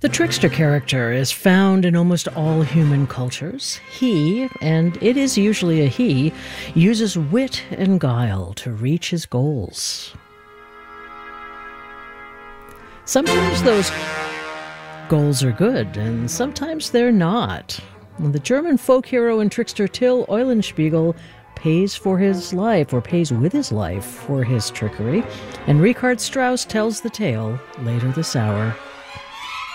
The trickster character is found in almost all human cultures. He, and it is usually a he, uses wit and guile to reach his goals. Sometimes those goals are good, and sometimes they're not. The German folk hero and trickster Till Eulenspiegel pays for his life, or pays with his life, for his trickery, and Richard Strauss tells the tale later this hour.